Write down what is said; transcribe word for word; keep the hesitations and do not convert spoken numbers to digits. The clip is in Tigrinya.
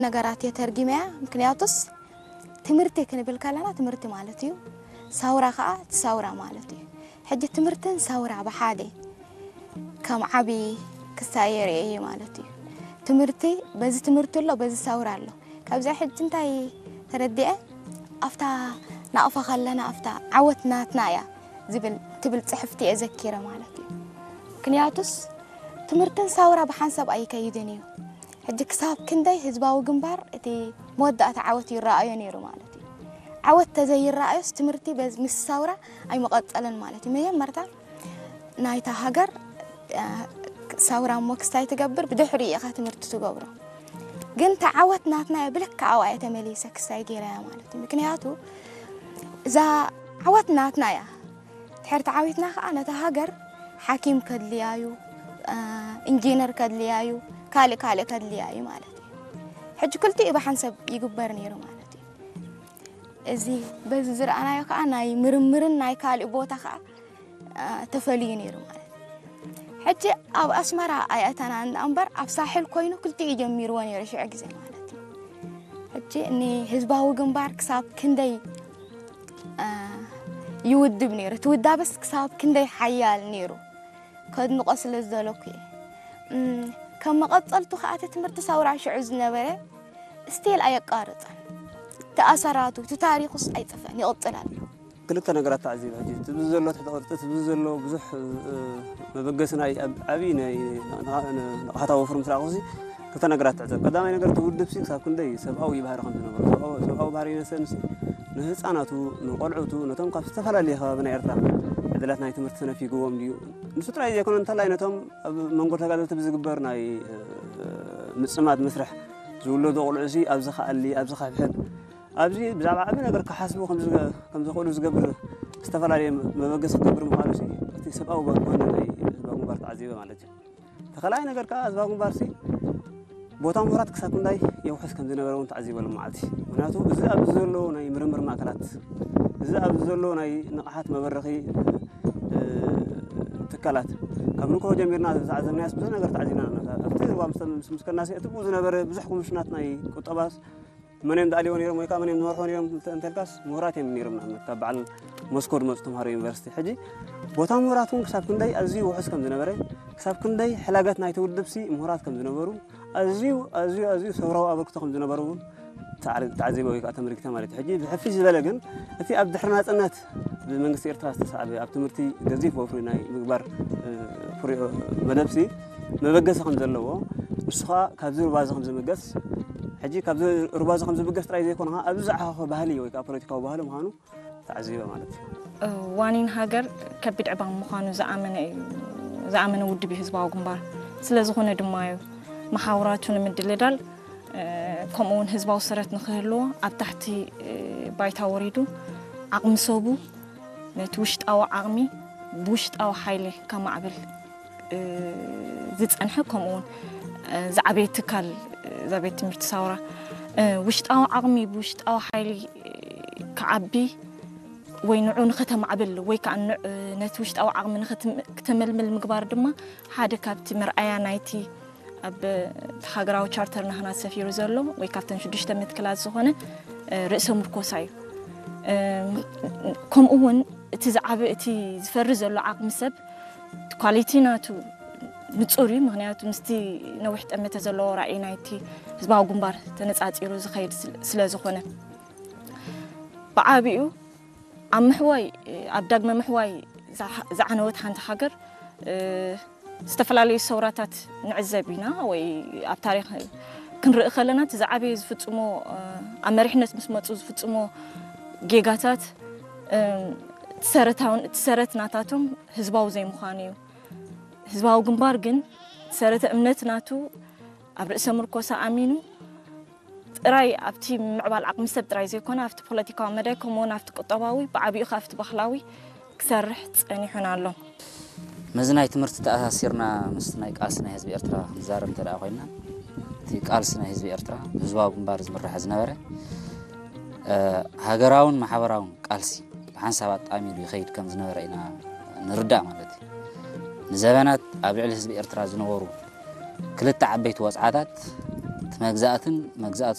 ነገራት የተርጊመያ ምክንያቱስ ትምርቴ ከነብል ካለና ትምርቴ ማለት እዩ ሳውራ ኸአ ተሳውራ ማለት እዩ ሕጂ ትምርትን ሳውራ በሓደ ከም ዓቢ ክሳየር እየ ማለት እዩ ትምርቴ በዚ ትምርቱ ሎ በዚ ሳውራ ሎ ካብዛ ሕጂ እንታይ ተረዲአ ኣፍታ ናቕፋ ካለና ኣፍታ ዓወትናትና ያ ዝብል ትብል ጽሕፍቲ እዘኪረ ማለት እዩ ምክንያቱስ ትምርትን ሳውራ በሓንሳብ ኣይከይድን እዩ ሕጂ ክሳብ ክንደይ ህዝባዊ ግንባር እቲ መወዳእታ ዓወት ይረአዮ ነይሩ ማለት እዩ ዓወት ተዘይረአዮስ ትምርቲ በዚ ምስ ሳውራ ኣይመቐጸለን ማለት እዩ መጀመርታ ናይታ ሃገር ሳውራ ሞክስታይ ትገብር ብድሕሪ ኢኻ ትምርቲ ትገብሮ ግን ተዓወት ናትና ብልክ ኣዋይ ተመሊሰ ክሳይ ገይራያ ማለት እዩ ምክንያቱ እዛ ዓወት ናትና ያ ትሕርቲ ዓዊትና ኸኣ ነታ ሃገር ሓኪም ከድልያዩ ኢንጂነር ከድልያዩ ካሊ ካሊ ከድልያዩ ማለት እዩ ሕጂ ክልቲኡ ብሓንሰብ ይግበር ነይሩ ማለት እዩ እዚ በዚ ዝረኣናዮ ኸኣ ናይ ምርምርን ናይ ካሊ ቦታ ኸኣ ተፈልዩ ነይሩ ማለት ሕጂ ኣብ ኣስመራ ኣያተና እምበር ኣብ ሳሕል ኮይኑ ክልቲኡ ጀሚርዎ ነይሩ ሽዑ ግዜ ማለት እዩ ሕጂ እኒ ህዝባዊ ግንባር ክሳብ ክንደይ ይውድብ ነይሩ ትውዳበስ ክሳብ ክንደይ ሓያል ነይሩ ከድንቆ ስለ ዘለኩ ከም መቐጸልቱ ኸኣተ ትምህርቲ ሳውራ ሽዑ ዝነበረ ስቲል ኣየቃርጸን ተኣሰራቱ ታሪኹስ ኣይጽፈን ይቕጽል ኣሎ ክልተ ነገራት ተዓዚብ ሕጂ ትብዝ ዘሎ ትሕቲ ቅርጽ ትብዝ ዘሎ ብዙሕ መበገስ ናይ ዓብዪ ናይ ንቕሓታዊ ወፍሪ ምስራቅ እዚ ክልተ ነገራት ትዕዘብ ቀዳማይ ነገር ትውድብ ሲ ክሳብ ክንደይ ሰብኣዊ ባህሪ ከም ዝነበሩ ሰብኣዊ ባህሪ ነሰንሲ ንህፃናቱ ንቆልዑቱ ነቶም ካብ ዝተፈላለየ ከባቢ ናይ ኤርትራ ዕድላት ናይ ትምህርቲ ሰነፍ ይግቦም ድዩ ንሱ ጥራይ ዘይኮነ እንተላይ ነቶም ኣብ መንጎ ተጋደልቲ ብዝግበር ናይ ምፅማት መስርሕ ዝውለዱ ቆልዑ ሲ ኣብዚ ኸኣሊ ኣብዚ ኸሕብሕብ ኣብዚ ብዛዕባ ዓብ ነገር ክሓስቡ ከም ዝኽእሉ ዝገብር ዝተፈላለየ መበገስ ክገብር ምዃኑ ሲ እቲ ሰብኣዊ ኮነ ናይ ህዝባዊ ግንባር ተዓዚበ ማለት እዩ ተኸላኣይ ነገር ከዓ ህዝባዊ ግንባር ሲ ቦታ ምሁራት ክሳብ ክንደይ የውሕስ ከም ዝነበረ እውን ተዓዚበሉ መዓልቲ ምክንያቱ እዚ ኣብዚ ዘሎ ናይ ምርምር ማእከላት እዚ ኣብዚ ዘሎ ናይ ንቕሓት መበረኺ ትካላት ካብ ንኮ ጀሚርና ዝዓዘብናያስ ብዙሕ ነገር ተዓዚብና ኣብቲ ሩባ ምስከና ሲ እቲ ብኡ ዝነበረ ብዙሕ ኮሚሽናት ናይ ቁጠባስ መንም ዳልዮ ነይሮም ወይ ከዓ መንም ዝመርሑ ነይሮም እንተልካስ ምሁራት እዮም ነይሮም ንኣብነት ካብ በዓል ሞስኮ ድመፁ ተምሃሮ ዩኒቨርሲቲ ሕጂ ቦታ ምሁራት እውን ክሳብ ክንደይ ኣዝዩ ውሕስ ከም ዝነበረ ክሳብ ክንደይ ሕላገት ናይ ትውድብ ሲ ምሁራት ከም ዝነበሩ ኣዝዩ ኣዝዩ ኣዝዩ ሰውራዊ ኣበርክቶ ከም ዝነበሩ እውን ተዓዚበ ወይ ከዓ ተመልክተ ማለት እዩ ሕጂ ብሕፊዝ ዝበለ ግን እቲ ኣብ ድሕሪ ናፅነት ብመንግስቲ ኤርትራ ዝተሳዕበ ኣብ ትምህርቲ ገዚፍ ወፍሪ ናይ ምግባር መደብ ሲ መበገሲ ከም ዘለዎ ንሱ ከዓ ካብዚ ሩባዚ ከም ዝምገስ ሕጂ ካብዚ ሩባዚ ከም ዝብገስ ጥራይ ዘይኮነ ከዓ ኣብዚ ዝዓኸኸ ባህሊ ወይ ከዓ ፖለቲካዊ ባህሊ ምዃኑ ተዓዚበ ማለት እዩ ዋኒን ሃገር ከቢድ ዕባን ምዃኑ ዝኣመነ እዩ ዝኣመነ ውድብ ህዝባዊ ግንባር ስለ ዝኾነ ድማ እዩ ማሕበራቱ ንምድልዳል ከምኡውን ህዝባዊ ሰረት ንክህልዎ ኣብ ታሕቲ ባይታ ወሪዱ ዓቕሚ ሰቡ ነቲ ውሽጣዊ ዓቕሚ ብውሽጣዊ ሓይሊ ከማዕብል ዝጸንሐ ከምኡውን ዝዓበየ ትካል ዛቤት ትምህርቲ ሳውራ ውሽጣዊ ዓቕሚ ብውሽጣዊ ሓይሊ ከዓቢ ወይ ንዑ ንኸተማዕብል ወይ ከዓ ነቲ ውሽጣዊ ዓቕሚ ንኽተመልምል ምግባር ድማ ሓደ ካብቲ መርኣያ ናይቲ ኣብ ሃገራዊ ቻርተር ናህና ሰፊሩ ዘሎ ወይ ካብተን ሽዱሽተ ምትክላት ዝኾነ ርእሰ ምርኮሳ እዩ ከምኡውን እቲ ዝዓበ እቲ ዝፈሪ ዘሎ ዓቕሚ ሰብ ኳሊቲ ናቱ ንጹር እዩ ምክንያቱ ምስቲ ነዊሕ ጠመተ ዘለዎ ራእይ ናይቲ ህዝባዊ ግንባር ተነጻጺሩ ዝኸይድ ስለ ዝኾነ ብዓቢኡ ኣብ ምሕዋይ ኣብ ዳግመ ምሕዋይ ዝዓነወት ሓንቲ ሃገር ዝተፈላለዩ ሰውራታት ንዕዘብ ኢና ወይ ኣብ ታሪክ ክንርኢ ከለና እቲ ዝዓበየ ዝፍጽሞ ኣብ መሪሕነት ምስ መፁ ዝፍጽሞ ጌጋታት ተሰረታውን ተሰረት ናታቶም ህዝባዊ ዘይምዃኑ እዩ ህዝባዊ ግንባር ግን ተሰረተ እምነት ናቱ ኣብ ርእሰ ምርኮሳ ኣሚኑ ጥራይ ኣብቲ ምዕባል ዓቕሚ ሰብ ጥራይ ዘይኮነ ኣብቲ ፖለቲካዊ መዳይ ከምኡውን ኣብቲ ቁጠባዊ ብዓቢኡ ካብቲ ባህላዊ ክሰርሕ ጸኒሑና ኣሎ مزناي تمرت تأثيرنا مستناي قالسنا حزب إرترا زارم ترى أخوينا تي قالسنا حزب إرترا زواج مبارز مرة حزناورة هاجراون محاوراون قالسي حنسابات أمير يخيد كم زناورة إنا نردع مالتي نزبانات أبيع حزب إرترا زنورو كل التعبيت واسعات مجزأة مجزأة